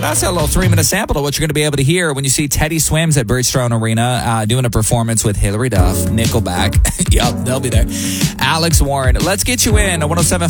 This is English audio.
showed us a little 3-minute sample of what you're going to be able to hear when you see Teddy Swims at Bridgestone Arena doing a performance with Hilary Duff, Nickelback. Yup, they'll be there. Alex Warren. Let's get you in. 107.5